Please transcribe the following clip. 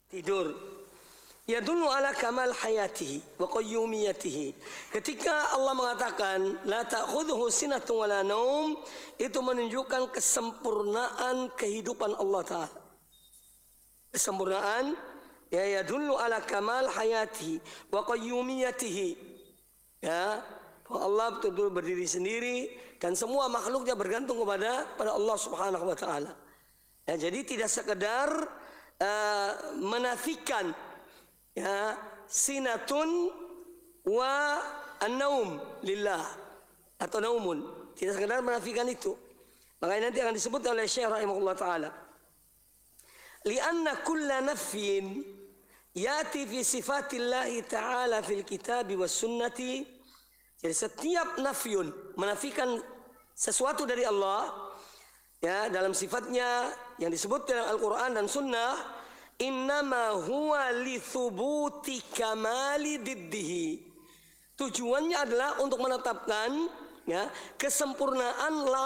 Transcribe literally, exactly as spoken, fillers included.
tidur. Yadullu ala kamal hayatihi wa qayyumiyatihi. Ketika Allah mengatakan la ta'khudhuhu sinatun wala naum, itu menunjukkan kesempurnaan kehidupan Allah Ta'ala. Kesempurnaan ya, yadullu ala kamal hayatihi wa qayyumiyatihi. Ya, Allah betul-betul berdiri sendiri dan semua makhluknya bergantung kepada pada Allah Subhanahu wa taala. Ya, jadi tidak sekedar uh, menafikan ya sinatun wa an-naum lillah atau naumun, tidak sekedar menafikan itu. Makanya nanti akan disebut oleh Syekh rahimahullah taala, lianna kulla nafyin yati fi sifatillahi ta'ala fil kitabi was sunnati. Jadi setiap nafyun, menafikan sesuatu dari Allah ya dalam sifatnya yang disebut dalam Al-Quran dan Sunnah, innama huwa li thubuti kamali diddihi. Tujuannya adalah untuk menetapkan ya kesempurnaan